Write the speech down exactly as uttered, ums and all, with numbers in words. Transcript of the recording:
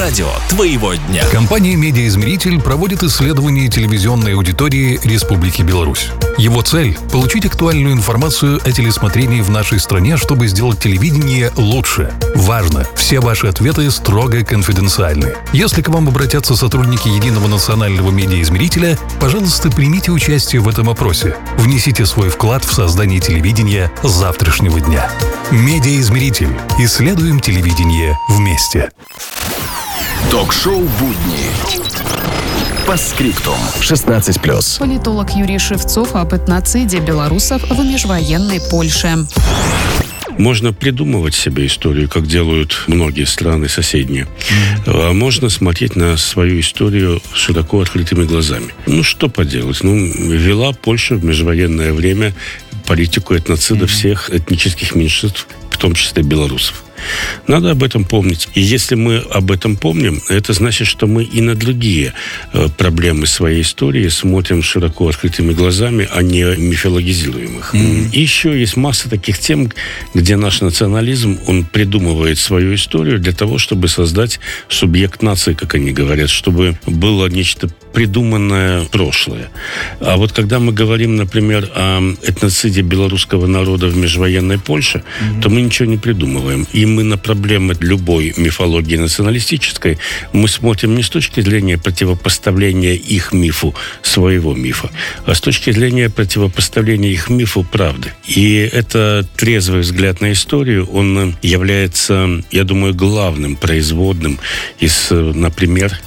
Радио твоего дня. Компания «Медиаизмеритель» проводит исследование телевизионной аудитории Республики Беларусь. Его цель – получить актуальную информацию о телесмотрении в нашей стране, чтобы сделать телевидение лучше. Важно! Все ваши ответы строго конфиденциальны. Если к вам обратятся сотрудники Единого национального медиаизмерителя, пожалуйста, примите участие в этом опросе. Внесите свой вклад в создание телевидения завтрашнего дня. «Медиаизмеритель». Исследуем телевидение вместе. Ток-шоу «Будни». По скриптум. шестнадцать плюс. Политолог Юрий Шевцов об этноциде белорусов в межвоенной Польше. Можно придумывать себе историю, как делают многие страны соседние. Mm-hmm. А можно смотреть на свою историю широко открытыми глазами. Ну, что поделать? Ну, вела Польша в межвоенное время политику этноцида mm-hmm. всех этнических меньшинств, в том числе белорусов. Надо об этом помнить. И если мы об этом помним, это значит, что мы и на другие э, проблемы своей истории смотрим широко открытыми глазами, а не мифологизируем их. Mm-hmm. И еще есть масса таких тем, где наш национализм, он придумывает свою историю для того, чтобы создать субъект нации, как они говорят, чтобы было нечто придуманное прошлое. А вот когда мы говорим, например, о этноциде белорусского народа в межвоенной Польше, mm-hmm. то мы ничего не придумываем. И мы на проблемы любой мифологии националистической мы смотрим не с точки зрения противопоставления их мифу своего мифа, а с точки зрения противопоставления их мифу правды. И это трезвый взгляд на историю, он является, я думаю, главным производным из, например,